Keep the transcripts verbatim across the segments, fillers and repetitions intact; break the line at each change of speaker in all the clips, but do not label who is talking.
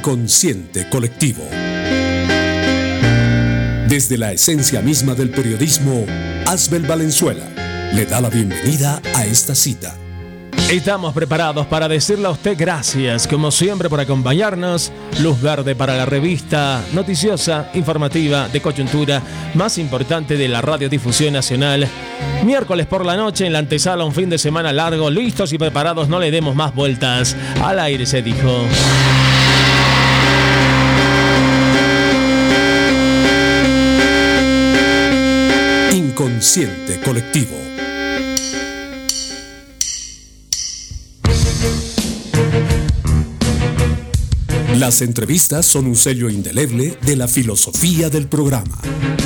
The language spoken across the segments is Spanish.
Inconsciente colectivo. Desde la esencia misma del periodismo, Asbel Valenzuela le da la bienvenida a esta cita.
Estamos preparados para decirle a usted gracias, como siempre, por acompañarnos. Luz verde para la revista noticiosa, informativa, de coyuntura más importante de la radiodifusión nacional. Miércoles por la noche, en la antesala, un fin de semana largo. Listos y preparados, no le demos más vueltas. Al aire se dijo.
Inconsciente colectivo. Las entrevistas son un sello indeleble de la filosofía del programa.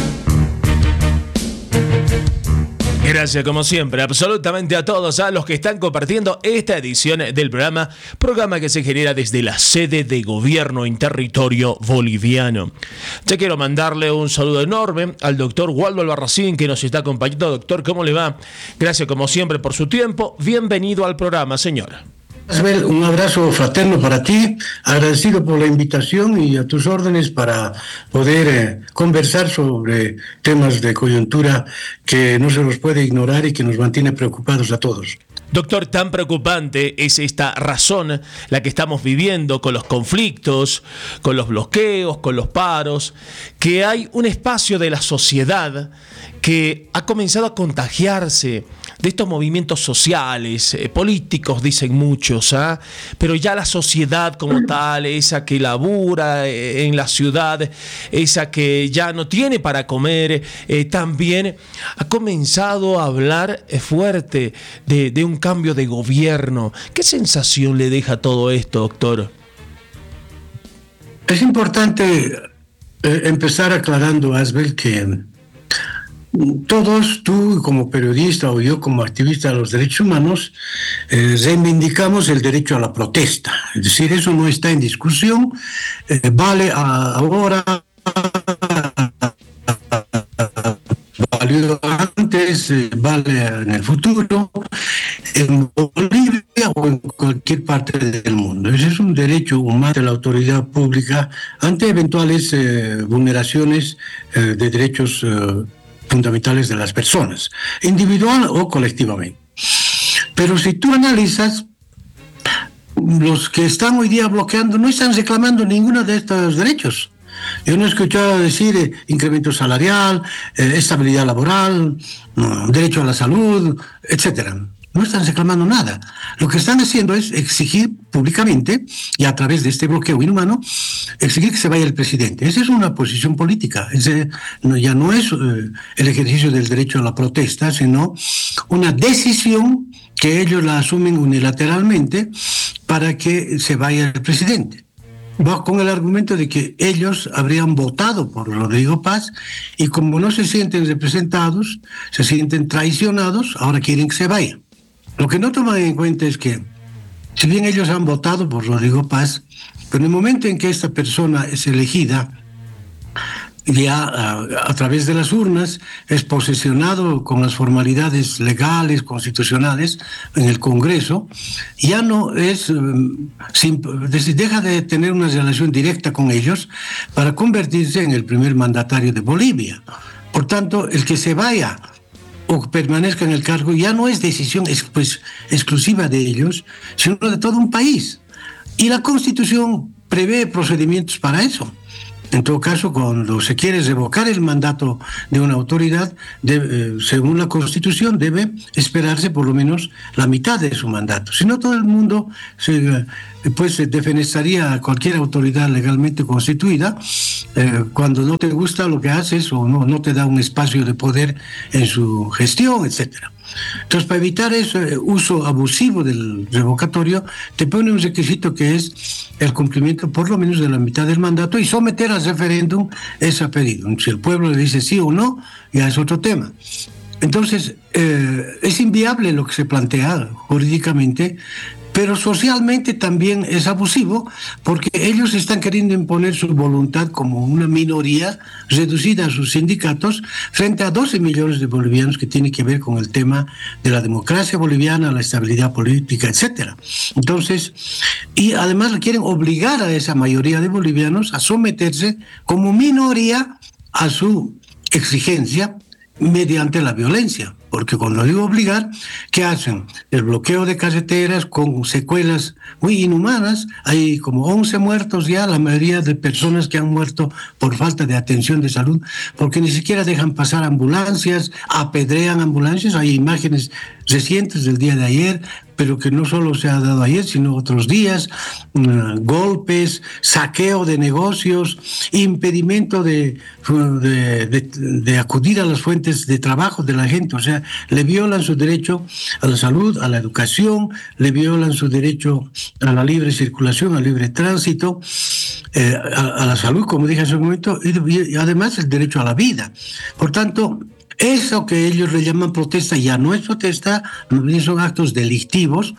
Gracias, como siempre, absolutamente a todos, a los que están compartiendo esta edición del programa, programa que se genera desde la sede de gobierno en territorio boliviano. Ya quiero mandarle un saludo enorme al doctor Waldo Albarracín, que nos está acompañando. Doctor, ¿cómo le va? Gracias, como siempre, por su tiempo. Bienvenido al programa, señor.
Asbel, un abrazo fraterno para ti, agradecido por la invitación y a tus órdenes para poder eh, conversar sobre temas de coyuntura que no se los puede ignorar y que nos mantiene preocupados a todos.
Doctor, tan preocupante es esta razón la que estamos viviendo con los conflictos, con los bloqueos, con los paros, que hay un espacio de la sociedad que ha comenzado a contagiarse de estos movimientos sociales, eh, políticos, dicen muchos, ¿eh? Pero ya la sociedad como tal, esa que labura eh, en la ciudad, esa que ya no tiene para comer, eh, también ha comenzado a hablar eh, fuerte de, de un cambio de gobierno. ¿Qué sensación le deja todo esto, doctor?
Es importante eh, empezar aclarando, Asbel, que todos, tú como periodista o yo como activista de los derechos humanos, eh, reivindicamos el derecho a la protesta. Es decir, eso no está en discusión, eh, vale a, ahora, valió antes, eh, vale en el futuro, en Bolivia o en cualquier parte del mundo. Ese es un derecho humano de la autoridad pública ante eventuales eh, vulneraciones eh, de derechos eh, fundamentales de las personas, individual o colectivamente. Pero si tú analizas, los que están hoy día bloqueando no están reclamando ninguno de estos derechos. Yo no he escuchado decir eh, incremento salarial, eh, estabilidad laboral, no, derecho a la salud, etcétera. No están reclamando nada. Lo que están haciendo es exigir públicamente, y a través de este bloqueo inhumano, exigir que se vaya el presidente. Esa es una posición política. Ese no, ya no es eh, el ejercicio del derecho a la protesta, sino una decisión que ellos la asumen unilateralmente para que se vaya el presidente. Va con el argumento de que ellos habrían votado por Rodrigo Paz y como no se sienten representados, se sienten traicionados, ahora quieren que se vaya. Lo que no toman en cuenta es que, si bien ellos han votado por Rodrigo Paz, pero en el momento en que esta persona es elegida, ya a, a través de las urnas, es posesionado con las formalidades legales, constitucionales, en el Congreso, ya no es, sin, deja de tener una relación directa con ellos para convertirse en el primer mandatario de Bolivia. Por tanto, el que se vaya o permanezca en el cargo ya no es decisión pues, exclusiva de ellos, sino de todo un país. Y la Constitución prevé procedimientos para eso. En todo caso, cuando se quiere revocar el mandato de una autoridad, debe, según la Constitución, debe esperarse por lo menos la mitad de su mandato. Si no, todo el mundo se, pues, defenestraría a cualquier autoridad legalmente constituida eh, cuando no te gusta lo que haces o no, no te da un espacio de poder en su gestión, etcétera. Entonces, para evitar ese uso abusivo del revocatorio, te pone un requisito que es el cumplimiento por lo menos de la mitad del mandato y someter al referéndum ese pedido. Si el pueblo le dice sí o no, ya es otro tema. Entonces, eh, es inviable lo que se plantea jurídicamente, pero socialmente también es abusivo porque ellos están queriendo imponer su voluntad como una minoría reducida a sus sindicatos frente a doce millones de bolivianos que tiene que ver con el tema de la democracia boliviana, la estabilidad política, etcétera. Entonces, y además quieren obligar a esa mayoría de bolivianos a someterse como minoría a su exigencia mediante la violencia. Porque cuando digo obligar, ¿qué hacen? El bloqueo de carreteras con secuelas muy inhumanas. Hay como once muertos ya, la mayoría de personas que han muerto por falta de atención de salud, porque ni siquiera dejan pasar ambulancias, apedrean ambulancias. Hay imágenes recientes del día de ayer, pero que no solo se ha dado ayer, sino otros días, uh, golpes, saqueo de negocios, impedimento de, de, de, de acudir a las fuentes de trabajo de la gente. O sea, le violan su derecho a la salud, a la educación, le violan su derecho a la libre circulación, al libre tránsito, eh, a, a la salud, como dije hace un momento, y, y además el derecho a la vida. Por tanto, eso que ellos le llaman protesta ya no es protesta, son actos delictivos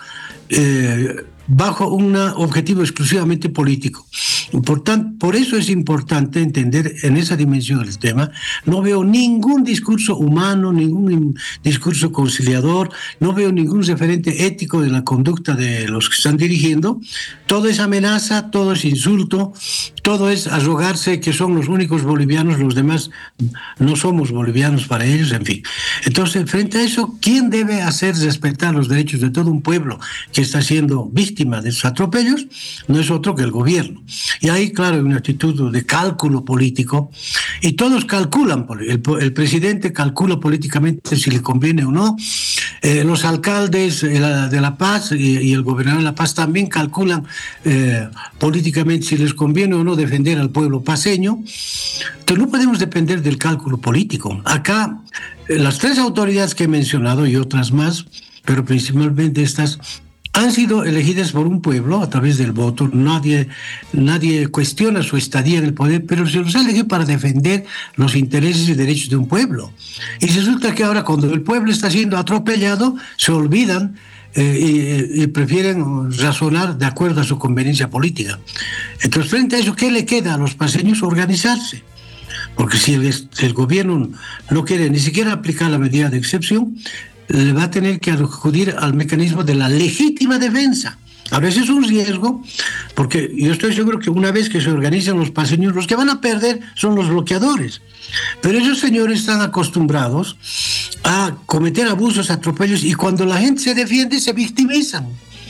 eh, bajo un objetivo exclusivamente político. Por tanto, por eso es importante entender en esa dimensión del tema. No veo ningún discurso humano, ningún discurso conciliador, no veo ningún referente ético de la conducta de los que están dirigiendo. Todo es amenaza, todo es insulto, todo es arrogarse que son los únicos bolivianos, los demás no somos bolivianos para ellos, en fin. Entonces, frente a eso, ¿quién debe hacer respetar los derechos de todo un pueblo que está siendo víctima de esos atropellos? No es otro que el gobierno. Y ahí, claro, hay una actitud de cálculo político, y todos calculan, el, el presidente calcula políticamente si le conviene o no, eh, los alcaldes de la, de La Paz y, y el gobernador de La Paz también calculan eh, políticamente si les conviene o no defender al pueblo paceño. Entonces no podemos depender del cálculo político. Acá, eh, las tres autoridades que he mencionado y otras más, pero principalmente estas, han sido elegidas por un pueblo a través del voto. Nadie, nadie cuestiona su estadía en el poder, pero se los ha elegido para defender los intereses y derechos de un pueblo. Y resulta que ahora, cuando el pueblo está siendo atropellado, se olvidan eh, y, y prefieren razonar de acuerdo a su conveniencia política. Entonces, frente a eso, ¿qué le queda a los paceños? Organizarse. Porque si el, si el gobierno no quiere ni siquiera aplicar la medida de excepción, le va a tener que acudir al mecanismo de la legítima defensa. A veces es un riesgo, porque yo estoy seguro que una vez que se organizan los paceños, los que van a perder son los bloqueadores. Pero esos señores están acostumbrados a cometer abusos, atropellos, y cuando la gente se defiende, se victimizan.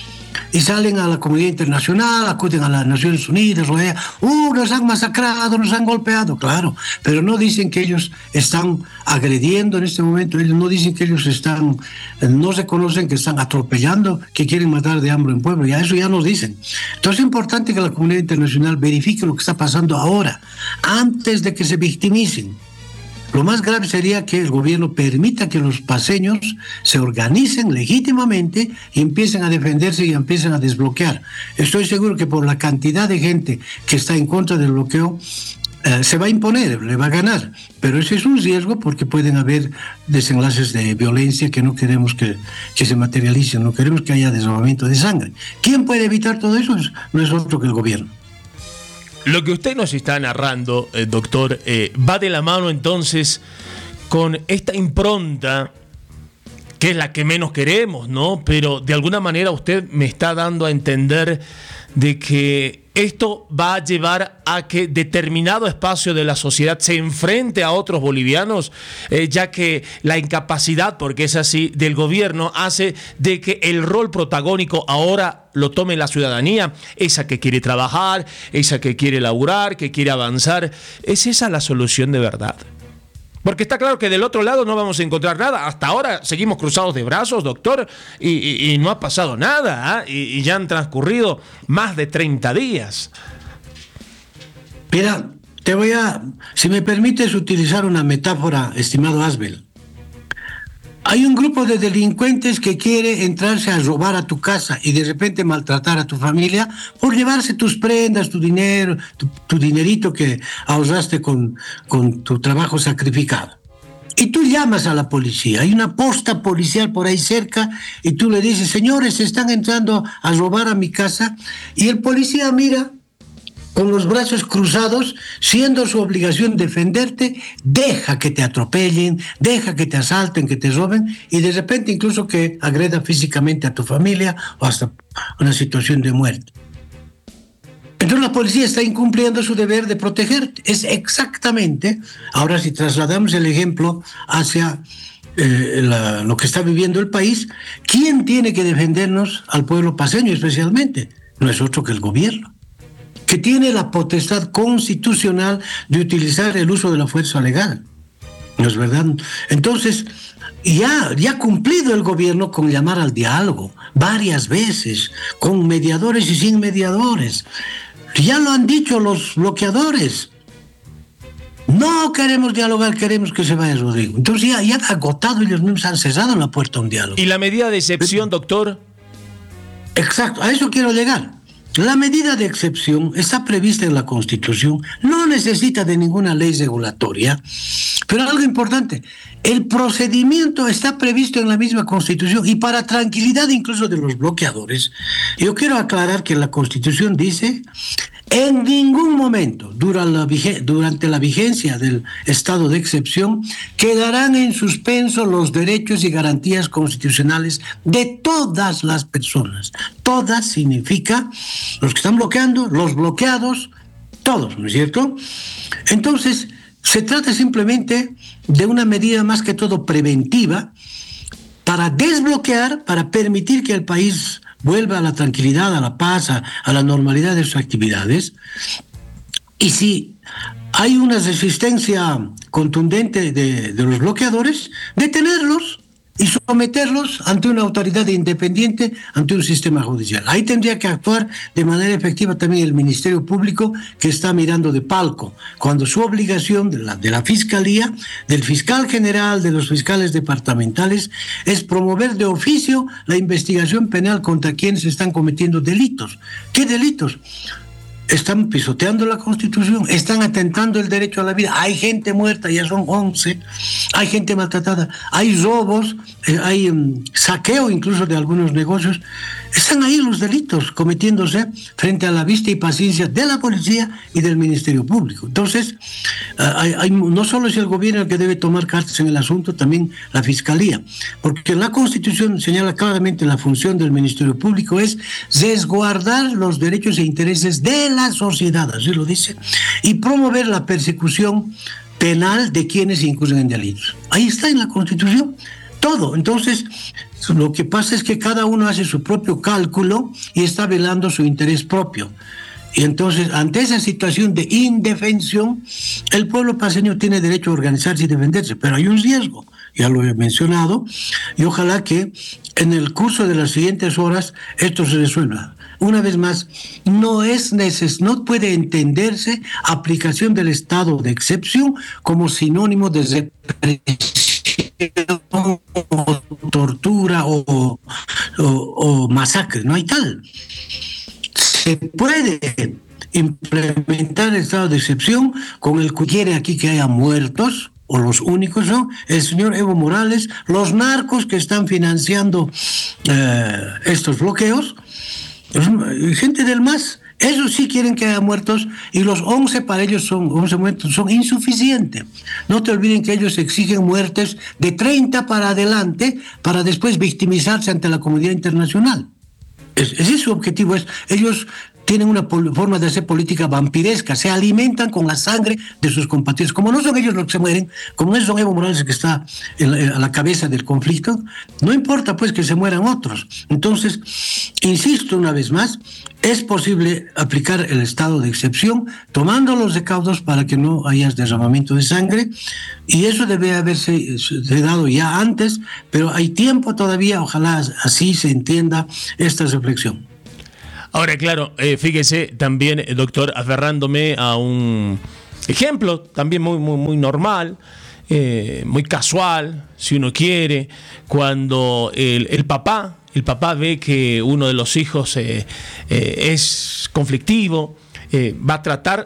Y salen a la comunidad internacional, acuden a las Naciones Unidas, ¡uh, nos han masacrado, nos han golpeado! Claro, pero no dicen que ellos están agrediendo en este momento, ellos no dicen que ellos están, no reconocen que están atropellando, que quieren matar de hambre a un pueblo, ya eso ya nos dicen. Entonces es importante que la comunidad internacional verifique lo que está pasando ahora, antes de que se victimicen. Lo más grave sería que el gobierno permita que los paceños se organicen legítimamente y empiecen a defenderse y empiecen a desbloquear. Estoy seguro que por la cantidad de gente que está en contra del bloqueo, eh, se va a imponer, le va a ganar. Pero ese es un riesgo porque pueden haber desenlaces de violencia que no queremos que, que se materialicen, no queremos que haya derramamiento de sangre. ¿Quién puede evitar todo eso? No es otro que el gobierno.
Lo que usted nos está narrando, eh, doctor, eh, va de la mano entonces con esta impronta, que es la que menos queremos, ¿no? Pero de alguna manera usted me está dando a entender de que esto va a llevar a que determinado espacio de la sociedad se enfrente a otros bolivianos, eh, ya que la incapacidad, porque es así, del gobierno hace de que el rol protagónico ahora lo tome la ciudadanía, esa que quiere trabajar, esa que quiere laburar, que quiere avanzar. ¿Es esa la solución de verdad? Porque está claro que del otro lado no vamos a encontrar nada. Hasta ahora seguimos cruzados de brazos, doctor, y, y, y no ha pasado nada, ¿eh? y, y ya han transcurrido más de treinta días.
Mira, te voy a, si me permites utilizar una metáfora, estimado Asbel. Hay un grupo de delincuentes que quiere entrarse a robar a tu casa y de repente maltratar a tu familia por llevarse tus prendas, tu dinero, tu, tu dinerito que ahorraste con, con tu trabajo sacrificado. y tú llamas a la policía, hay una posta policial por ahí cerca, y tú le dices, señores, están entrando a robar a mi casa, y el policía mira con los brazos cruzados, siendo su obligación defenderte, deja que te atropellen, deja que te asalten, que te roben, y de repente incluso que agreda físicamente a tu familia o hasta una situación de muerte. Entonces la policía está incumpliendo su deber de protegerte. Es exactamente, ahora si trasladamos el ejemplo hacia eh, la, lo que está viviendo el país, ¿quién tiene que defendernos al pueblo paceño especialmente? No es otro que el gobierno, que tiene la potestad constitucional de utilizar el uso de la fuerza legal. ¿No es verdad? Entonces, ya, ya ha cumplido el gobierno con llamar al diálogo varias veces, con mediadores y sin mediadores. Ya lo han dicho los bloqueadores. No queremos dialogar, queremos que se vaya Rodrigo. Entonces ya, ya ha agotado, ellos mismos han cesado la puerta a un diálogo.
¿Y la medida de excepción, doctor?
Exacto, a eso quiero llegar. La medida de excepción está prevista en la Constitución, no necesita de ninguna ley regulatoria, pero algo importante, el procedimiento está previsto en la misma Constitución y para tranquilidad incluso de los bloqueadores. Yo quiero aclarar que la Constitución dice, en ningún momento durante la vigencia del estado de excepción quedarán en suspenso los derechos y garantías constitucionales de todas las personas. Todas significa los que están bloqueando, los bloqueados, todos, ¿no es cierto? Entonces, se trata simplemente de una medida más que todo preventiva para desbloquear, para permitir que el país vuelva a la tranquilidad, a la paz, a, a la normalidad de sus actividades. Y si hay una resistencia contundente de, de los bloqueadores, detenerlos y someterlos ante una autoridad independiente, ante un sistema judicial. Ahí tendría que actuar de manera efectiva también el Ministerio Público, que está mirando de palco, cuando su obligación de la, de la Fiscalía, del fiscal general, de los fiscales departamentales, es promover de oficio la investigación penal contra quienes están cometiendo delitos. ¿Qué delitos? Están pisoteando la Constitución, están atentando el derecho a la vida. Hay gente muerta, ya son once, hay gente maltratada, hay robos, eh, hay um, saqueo incluso de algunos negocios. Están ahí los delitos cometiéndose frente a la vista y paciencia de la policía y del Ministerio Público. Entonces, uh, hay, hay, no solo es el gobierno el que debe tomar cartas en el asunto, también la Fiscalía, porque la Constitución señala claramente la función del Ministerio Público es resguardar los derechos e intereses de la sociedad, así lo dice, y promover la persecución penal de quienes incurren en delitos. Ahí está en la Constitución todo. Entonces, lo que pasa es que cada uno hace su propio cálculo y está velando su interés propio. Y entonces, ante esa situación de indefensión, el pueblo paceño tiene derecho a organizarse y defenderse, pero hay un riesgo, ya lo he mencionado, y ojalá que en el curso de las siguientes horas esto se resuelva. Una vez más, no es neces- no puede entenderse aplicación del estado de excepción como sinónimo de represión o tortura o, o, o masacre, no hay tal. Se puede implementar el estado de excepción con el que quiere aquí que haya muertos, o los únicos son el señor Evo Morales, los narcos que están financiando eh, estos bloqueos, gente del M A S, esos sí quieren que haya muertos, y los once para ellos son, once muertos son insuficientes. No te olviden que ellos exigen muertes de treinta para adelante para después victimizarse ante la comunidad internacional. Ese es su objetivo. Es, ellos tienen una pol- forma de hacer política vampiresca, se alimentan con la sangre de sus compatriotas. Como no son ellos los que se mueren, como no son Evo Morales que está en la, a la cabeza del conflicto, no importa pues que se mueran otros. Entonces, insisto una vez más, es posible aplicar el estado de excepción tomando los recaudos para que no haya derramamiento de sangre, y eso debe haberse dado ya antes, pero hay tiempo todavía, ojalá así se entienda esta reflexión.
Ahora, claro, eh, fíjese también, doctor, aferrándome a un ejemplo también muy, muy, muy normal, eh, muy casual, si uno quiere, cuando el, el papá, el papá ve que uno de los hijos eh, eh, es conflictivo, eh, va a tratar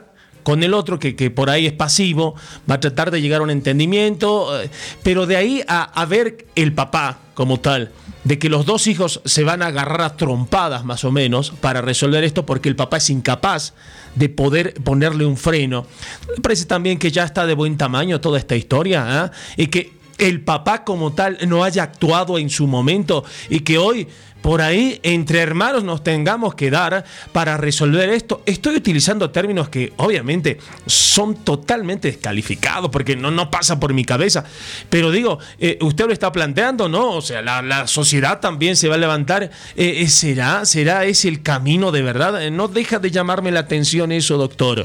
con el otro que, que por ahí es pasivo, va a tratar de llegar a un entendimiento, pero de ahí a, a ver el papá como tal, de que los dos hijos se van a agarrar a trompadas más o menos para resolver esto porque el papá es incapaz de poder ponerle un freno. Me parece también que ya está de buen tamaño toda esta historia, ¿eh? Y que el papá como tal no haya actuado en su momento y que hoy por ahí entre hermanos nos tengamos que dar para resolver esto. Estoy utilizando términos que obviamente son totalmente descalificados porque no, no pasa por mi cabeza, pero digo, eh, usted lo está planteando, ¿no? O sea, la, la sociedad también se va a levantar. Eh, ¿será, ¿Será ese el camino de verdad? Eh, no deja de llamarme la atención eso, doctor.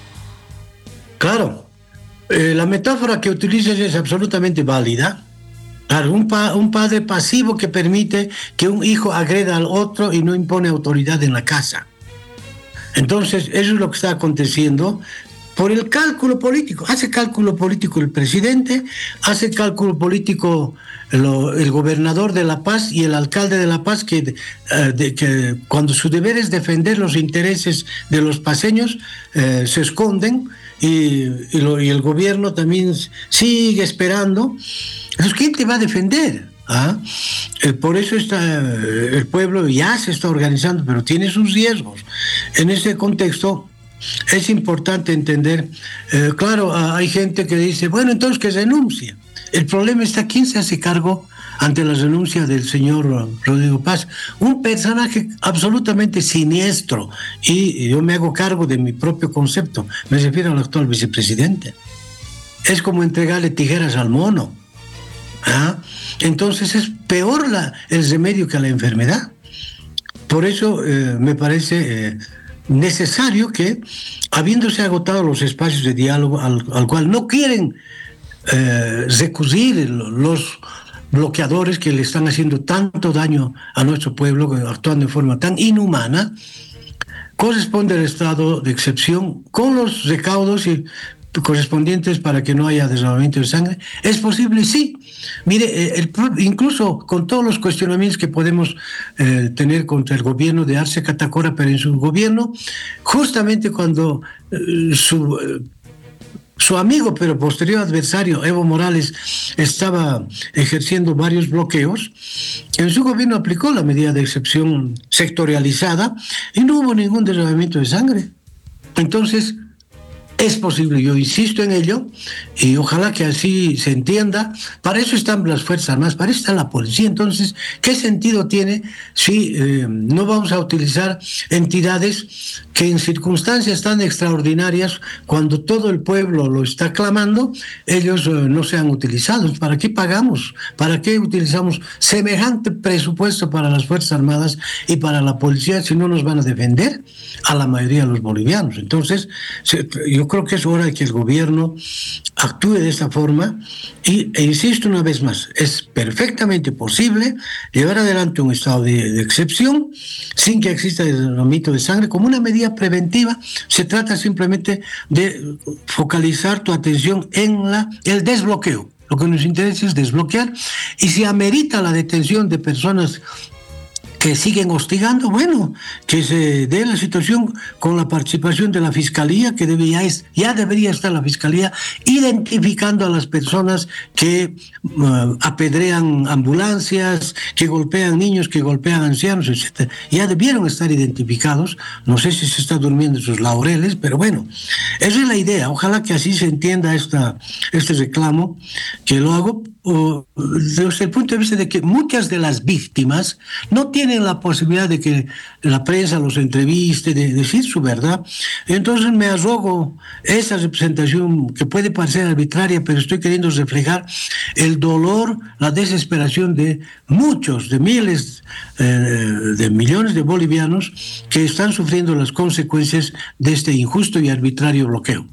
Claro, eh, la metáfora que utilizas es absolutamente válida. Claro, un, pa, un padre pasivo que permite que un hijo agreda al otro y no impone autoridad en la casa. Entonces, eso es lo que está aconteciendo por el cálculo político. Hace cálculo político el presidente, hace cálculo político lo, el gobernador de La Paz y el alcalde de La Paz, que, uh, de, que cuando su deber es defender los intereses de los paceños, uh, se esconden y, y, lo, y el gobierno también sigue esperando. Entonces, ¿quién te va a defender? ¿Ah? Eh, por eso está, el pueblo ya se está organizando, pero tiene sus riesgos. En ese contexto es importante entender, eh, claro, hay gente que dice, bueno, entonces que renuncie. El problema está quién se hace cargo ante la renuncia del señor Rodrigo Paz, un personaje absolutamente siniestro, y yo me hago cargo de mi propio concepto, me refiero al actual vicepresidente. Es como entregarle tijeras al mono. ¿Ah? Entonces es peor la, el remedio que la enfermedad. Por eso eh, me parece eh, necesario que, habiéndose agotado los espacios de diálogo al, al cual no quieren eh, recurrir los bloqueadores que le están haciendo tanto daño a nuestro pueblo, actuando de forma tan inhumana, corresponde al estado de excepción con los recaudos y correspondientes para que no haya derramamiento de sangre. ¿Es posible? Sí. Mire, el, incluso con todos los cuestionamientos que podemos eh, tener contra el gobierno de Arce Catacora, pero en su gobierno, justamente cuando eh, su, eh, su amigo, pero posterior adversario, Evo Morales, estaba ejerciendo varios bloqueos, en su gobierno aplicó la medida de excepción sectorializada y no hubo ningún derramamiento de sangre. Entonces, es posible, yo insisto en ello, y ojalá que así se entienda. Para eso están las Fuerzas Armadas, para eso está la policía. Entonces, ¿qué sentido tiene si eh, no vamos a utilizar entidades que en circunstancias tan extraordinarias, cuando todo el pueblo lo está clamando, ellos eh, no sean utilizados? ¿Para qué pagamos? ¿Para qué utilizamos semejante presupuesto para las Fuerzas Armadas y para la policía si no nos van a defender a la mayoría de los bolivianos? Entonces, yo creo que es hora de que el gobierno actúe de esta forma y, e insisto una vez más, es perfectamente posible llevar adelante un estado de, de excepción sin que exista derramamiento de sangre como una medida preventiva. Se trata simplemente de focalizar tu atención en la, el desbloqueo. Lo que nos interesa es desbloquear, y si amerita la detención de personas que siguen hostigando, bueno, que se dé la situación con la participación de la Fiscalía, que debe, ya, es, ya debería estar la Fiscalía identificando a las personas que uh, apedrean ambulancias, que golpean niños, que golpean ancianos, etcétera. Ya debieron estar identificados. No sé si se está durmiendo en sus laureles, pero bueno, esa es la idea. Ojalá que así se entienda esta, este reclamo, que lo hago uh, desde el punto de vista de que muchas de las víctimas no tienen la posibilidad de que la prensa los entreviste, de decir su verdad. Entonces me arrogo esa representación que puede parecer arbitraria, pero estoy queriendo reflejar el dolor, la desesperación de muchos, de miles, eh, de millones de bolivianos que están sufriendo las consecuencias de este injusto y arbitrario bloqueo.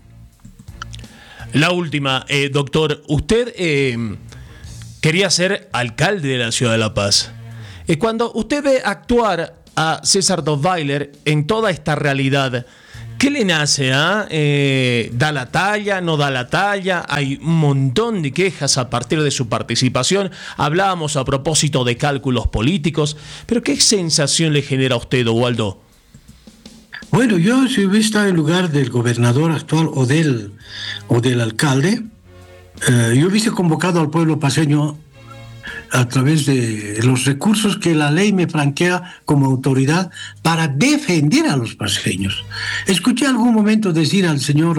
La última, eh, doctor, usted eh, quería ser alcalde de la ciudad de La Paz. Cuando usted ve actuar a César Dottweiler en toda esta realidad, ¿qué le nace? ¿Ah? Eh, ¿Da la talla? ¿No da la talla? Hay un montón de quejas a partir de su participación. Hablábamos a propósito de cálculos políticos, pero ¿qué sensación le genera a usted, Waldo?
Bueno, yo si hubiera estado en lugar del gobernador actual o del, o del alcalde, eh, yo hubiese convocado al pueblo paceño a través de los recursos que la ley me franquea como autoridad para defender a los paceños. Escuché algún momento decir al señor,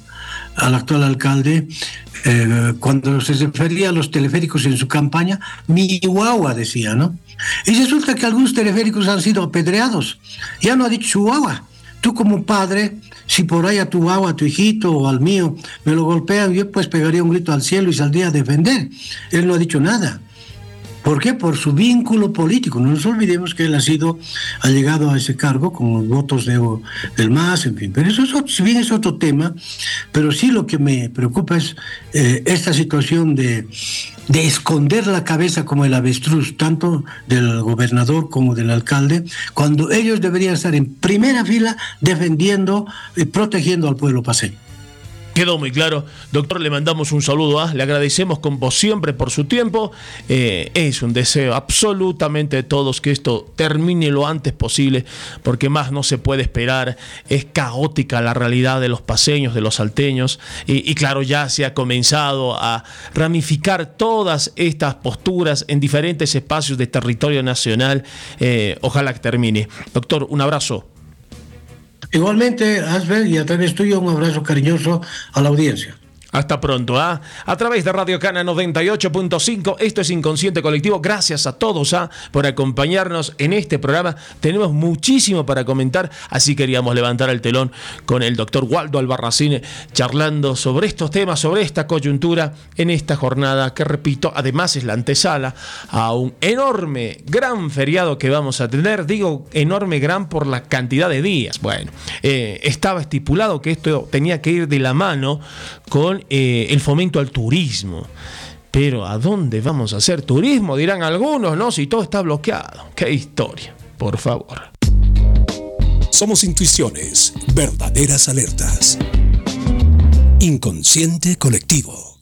al actual alcalde, eh, cuando se refería a los teleféricos en su campaña, mi guagua decía, ¿no? Y resulta que algunos teleféricos han sido apedreados. Ya no ha dicho su guagua. Tú como padre, si por ahí a tu guagua, a tu hijito o al mío me lo golpean, yo pues pegaría un grito al cielo y saldría a defender. Él no ha dicho nada. ¿Por qué? Por su vínculo político. No nos olvidemos que él ha sido, ha llegado a ese cargo con los votos de, del M A S, en fin. Pero eso es otro, si bien es otro tema, pero sí lo que me preocupa es eh, esta situación de, de esconder la cabeza como el avestruz, tanto del gobernador como del alcalde, cuando ellos deberían estar en primera fila defendiendo y protegiendo al pueblo paceño.
Quedó muy claro. Doctor, le mandamos un saludo, ¿ah? Le agradecemos como siempre por su tiempo. Eh, es un deseo absolutamente de todos que esto termine lo antes posible, porque más no se puede esperar. Es caótica la realidad de los paceños, de los salteños, y, y claro, ya se ha comenzado a ramificar todas estas posturas en diferentes espacios de territorio nacional. Eh, ojalá que termine. Doctor, un abrazo.
Igualmente, Asbel, y a través tuyo un abrazo cariñoso a la audiencia.
Hasta pronto, ¿ah? A través de Radio Cana noventa y ocho punto cinco, esto es Inconsciente Colectivo. Gracias a todos, ¿ah? por acompañarnos en este programa. Tenemos muchísimo para comentar, así queríamos levantar el telón con el doctor Waldo Albarracín, charlando sobre estos temas, sobre esta coyuntura en esta jornada que, repito, además es la antesala a un enorme, gran feriado que vamos a tener. Digo enorme, gran por la cantidad de días. Bueno, eh, estaba estipulado que esto tenía que ir de la mano con Eh, el fomento al turismo. Pero ¿a dónde vamos a hacer turismo? Dirán algunos, ¿no? Si todo está bloqueado. ¡Qué historia! Por favor.
Somos intuiciones, verdaderas alertas. Inconsciente Colectivo.